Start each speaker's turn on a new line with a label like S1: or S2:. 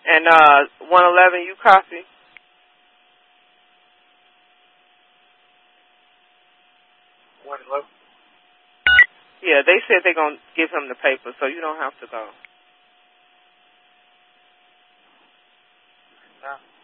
S1: And 111, you copy? Yeah, they said they're going to give him the paper, so you don't have to go.